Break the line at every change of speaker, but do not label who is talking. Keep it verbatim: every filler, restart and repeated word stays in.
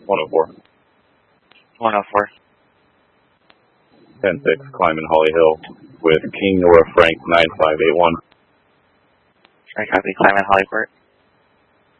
one oh four.
one oh four.
ten six, climbing Holly Hill with King Nora Frank nine five eight one.
Sorry, copy, climbing Hollyport.